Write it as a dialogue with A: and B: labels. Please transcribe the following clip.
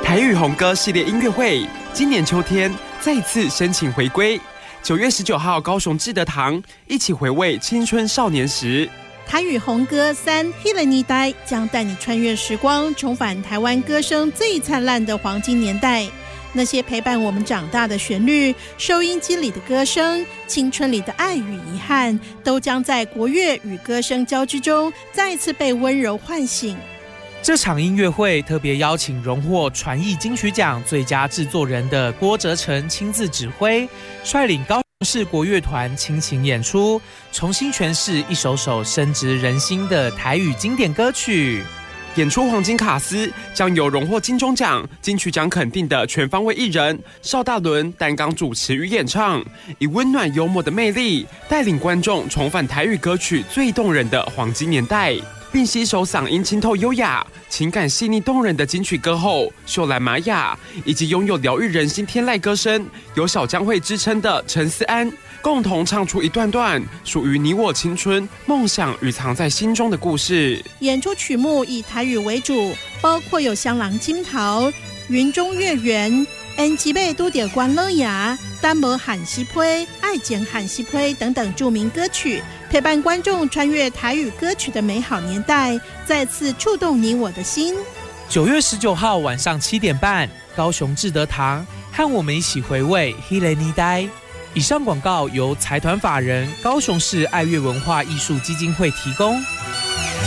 A: 台语红歌系列音乐会今年秋天再次申请回归，9月19号高雄志德堂一起回味青春少年时。
B: 台语红歌3迄个年代将带你穿越时光，重返台湾歌声最灿烂的黄金年代。那些陪伴我们长大的旋律，收音机里的歌声，青春里的爱与遗憾，都将在国乐与歌声交织中再次被温柔唤醒。
C: 这场音乐会特别邀请荣获传艺金曲奖最佳制作人的郭哲成亲自指挥，率领高雄市国乐团倾情演出，重新诠释一首首深植人心的台语经典歌曲。
A: 演出黄金卡司将由荣获金钟奖、金曲奖肯定的全方位艺人邵大伦担纲主持与演唱，以温暖幽默的魅力带领观众重返台语歌曲最动人的黄金年代，并携手嗓音清透优雅、情感细腻动人的金曲歌后秀兰玛雅，以及拥有疗愈人心天籁歌声、有小江蕙之称的陈思安，共同唱出一段段属于你我青春、梦想与藏在心中的故事。
B: 演出曲目以台语为主，包括有香囊金桃、云中月圆、恩吉贝都点关乐牙、丹摩喊西推、爱简喊西推等等著名歌曲，陪伴观众穿越台语歌曲的美好年代，再次触动你我的心。
C: 9月19号晚上7点半，高雄志德堂，和我们一起回味迄个年代。以上广告由财团法人高雄市爱乐文化艺术基金会提供。